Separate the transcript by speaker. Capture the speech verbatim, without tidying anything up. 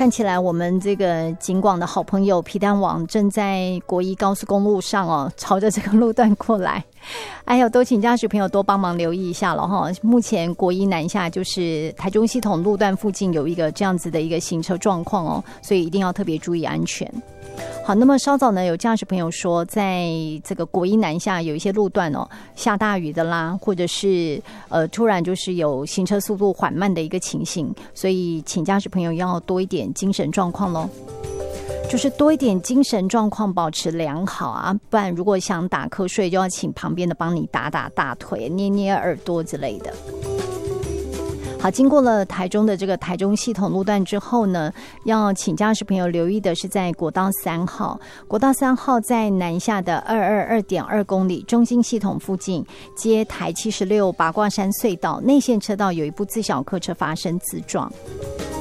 Speaker 1: 看起来我们这个警广的好朋友皮蛋网正在国一高速公路上哦，朝着这个路段过来。哎呦，都请驾驶朋友多帮忙留意一下了哈。目前国一南下就是台中系统路段附近有一个这样子的一个行车状况哦，所以一定要特别注意安全。好，那么稍早呢，有驾驶朋友说，在这个国一南下有一些路段哦，下大雨的啦，或者是呃突然就是有行车速度缓慢的一个情形，所以请驾驶朋友要多一点精神状况咯。就是多一点精神状况保持良好啊，不然如果想打瞌睡，就要请旁边的帮你打打大腿、捏捏耳朵之类的。好，经过了台中的这个台中系统路段之后呢，要请驾驶朋友留意的是在国道三号，国道三号在南下的二二二点二公里中心系统附近，接台七十六八卦山隧道内线车道有一部自小客车发生自撞。